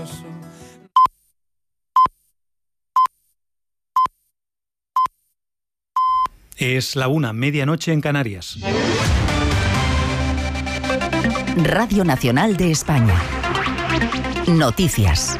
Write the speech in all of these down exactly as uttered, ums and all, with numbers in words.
nervioso. Es la una, medianoche en Canarias. Radio Nacional de España. Noticias.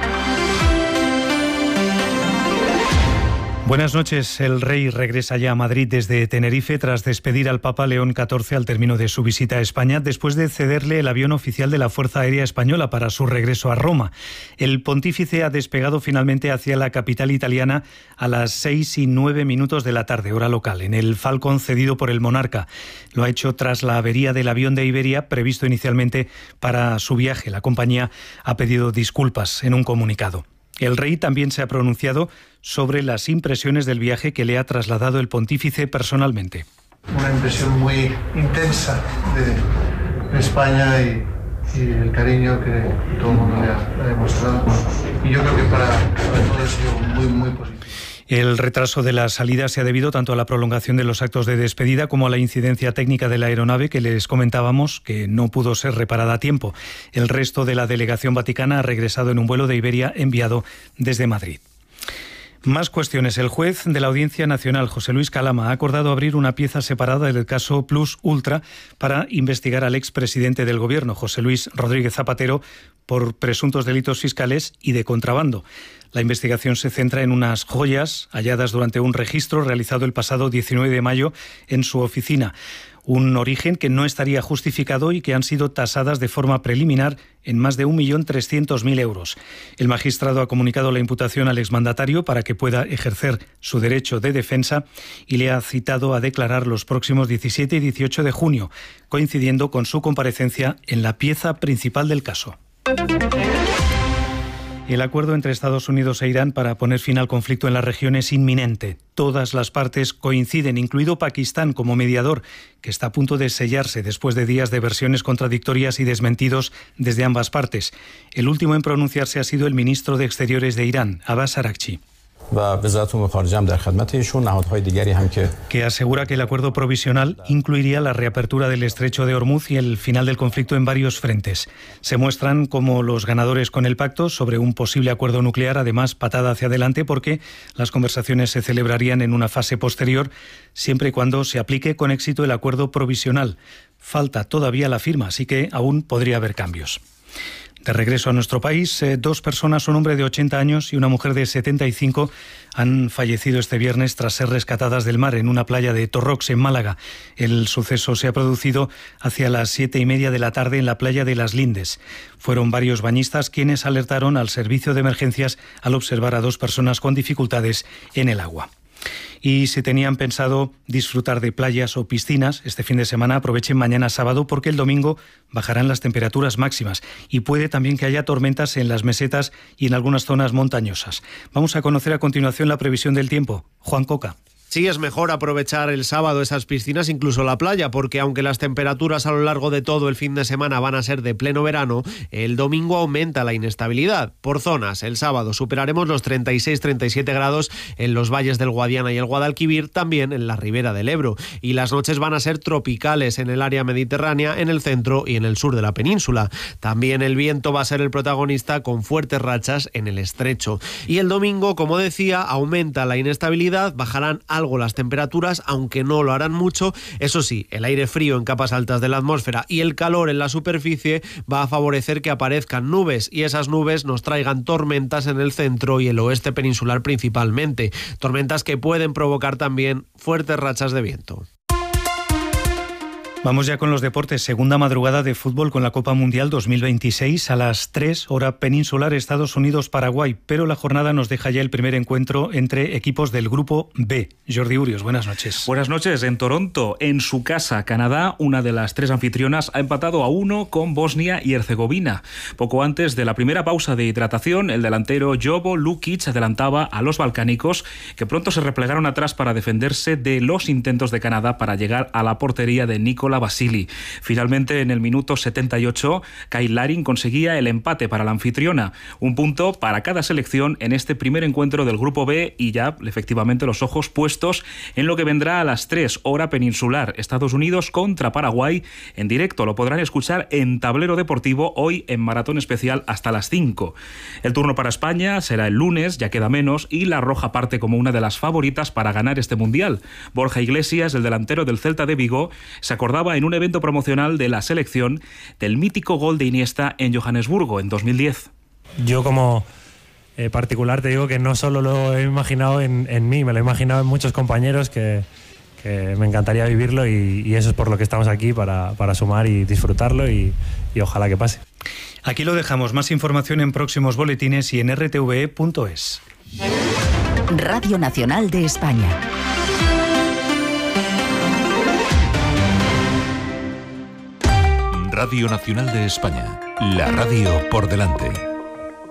Buenas noches. El rey regresa ya a Madrid desde Tenerife tras despedir al Papa León catorce al término de su visita a España, después de cederle el avión oficial de la Fuerza Aérea Española para su regreso a Roma. El pontífice ha despegado finalmente hacia la capital italiana a las seis y nueve minutos de la tarde, hora local, en el Falcon cedido por el monarca. Lo ha hecho tras la avería del avión de Iberia, previsto inicialmente para su viaje. La compañía ha pedido disculpas en un comunicado. El rey también se ha pronunciado sobre las impresiones del viaje que le ha trasladado el pontífice personalmente. Una impresión muy intensa de España y, y el cariño que todo el mundo le ha, le ha demostrado. Y yo creo que para, para todos ha sido muy, muy positivo. El retraso de la salida se ha debido tanto a la prolongación de los actos de despedida como a la incidencia técnica de la aeronave que les comentábamos que no pudo ser reparada a tiempo. El resto de la delegación vaticana ha regresado en un vuelo de Iberia enviado desde Madrid. Más cuestiones. El juez de la Audiencia Nacional, José Luis Calama, ha acordado abrir una pieza separada del caso Plus Ultra para investigar al expresidente del Gobierno, José Luis Rodríguez Zapatero, por presuntos delitos fiscales y de contrabando. La investigación se centra en unas joyas halladas durante un registro realizado el pasado diecinueve de mayo en su oficina. Un origen que no estaría justificado y que han sido tasadas de forma preliminar en más de un millón trescientos mil euros. El magistrado ha comunicado la imputación al exmandatario para que pueda ejercer su derecho de defensa y le ha citado a declarar los próximos diecisiete y dieciocho de junio, coincidiendo con su comparecencia en la pieza principal del caso. El acuerdo entre Estados Unidos e Irán para poner fin al conflicto en la región es inminente. Todas las partes coinciden, incluido Pakistán como mediador, que está a punto de sellarse después de días de versiones contradictorias y desmentidos desde ambas partes. El último en pronunciarse ha sido el ministro de Exteriores de Irán, Abbas Araghchi, que asegura que el acuerdo provisional incluiría la reapertura del estrecho de Hormuz y el final del conflicto en varios frentes. Se muestran como los ganadores con el pacto sobre un posible acuerdo nuclear, además patada hacia adelante porque las conversaciones se celebrarían en una fase posterior, siempre y cuando se aplique con éxito el acuerdo provisional. Falta todavía la firma, así que aún podría haber cambios. De regreso a nuestro país, eh, dos personas, un hombre de ochenta años y una mujer de setenta y cinco, han fallecido este viernes tras ser rescatadas del mar en una playa de Torrox, en Málaga. El suceso se ha producido hacia las siete y media de la tarde en la playa de Las Lindes. Fueron varios bañistas quienes alertaron al servicio de emergencias al observar a dos personas con dificultades en el agua. Y si tenían pensado disfrutar de playas o piscinas este fin de semana, aprovechen mañana sábado porque el domingo bajarán las temperaturas máximas y puede también que haya tormentas en las mesetas y en algunas zonas montañosas. Vamos a conocer a continuación la previsión del tiempo. Juan Coca. Sí, es mejor aprovechar el sábado esas piscinas, incluso la playa, porque aunque las temperaturas a lo largo de todo el fin de semana van a ser de pleno verano, el domingo aumenta la inestabilidad. Por zonas, el sábado superaremos los treinta y seis a treinta y siete grados en los valles del Guadiana y el Guadalquivir, también en la ribera del Ebro. Y las noches van a ser tropicales en el área mediterránea, en el centro y en el sur de la península. También el viento va a ser el protagonista con fuertes rachas en el estrecho. Y el domingo, como decía, aumenta la inestabilidad, bajarán algo las temperaturas, aunque no lo harán mucho. Eso sí, el aire frío en capas altas de la atmósfera y el calor en la superficie va a favorecer que aparezcan nubes y esas nubes nos traigan tormentas en el centro y el oeste peninsular principalmente. Tormentas que pueden provocar también fuertes rachas de viento. Vamos ya con los deportes. Segunda madrugada de fútbol con la Copa Mundial dos mil veintiséis a las tres, hora peninsular, Estados Unidos-Paraguay. Pero la jornada nos deja ya el primer encuentro entre equipos del Grupo B. Jordi Urios, buenas noches. Buenas noches. En Toronto, en su casa, Canadá, una de las tres anfitrionas, ha empatado a uno con Bosnia y Herzegovina. Poco antes de la primera pausa de hidratación, el delantero Jovo Lukic adelantaba a los balcánicos, que pronto se replegaron atrás para defenderse de los intentos de Canadá para llegar a la portería de Nikola Nicola Basili. Finalmente, en el minuto setenta y ocho, Kyle Larin conseguía el empate para la anfitriona. Un punto para cada selección en este primer encuentro del Grupo B y ya, efectivamente, los ojos puestos en lo que vendrá a las tres, hora peninsular. Estados Unidos contra Paraguay. En directo lo podrán escuchar en Tablero Deportivo hoy en Maratón Especial hasta las cinco. El turno para España será el lunes, ya queda menos, y la Roja parte como una de las favoritas para ganar este Mundial. Borja Iglesias, el delantero del Celta de Vigo, se acordaba en un evento promocional de la selección del mítico gol de Iniesta en Johannesburgo en dos mil diez. Yo como eh, particular te digo que no solo lo he imaginado en, en mí, me lo he imaginado en muchos compañeros que, que me encantaría vivirlo y, y eso es por lo que estamos aquí, para, para sumar y disfrutarlo y, y ojalá que pase. Aquí lo dejamos. Más información en próximos boletines y en r t v e punto es. Radio Nacional de España. Radio Nacional de España. La radio por delante.